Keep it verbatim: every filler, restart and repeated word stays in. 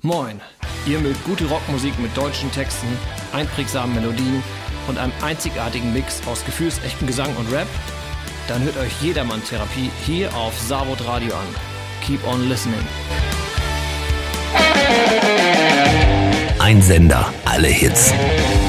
Moin, ihr mögt gute Rockmusik mit deutschen Texten, einprägsamen Melodien und einem einzigartigen Mix aus gefühlsechtem Gesang und Rap? Dann hört euch Jedermann Therapie hier auf Savod Radio an. Keep on listening. Ein Sender, alle Hits.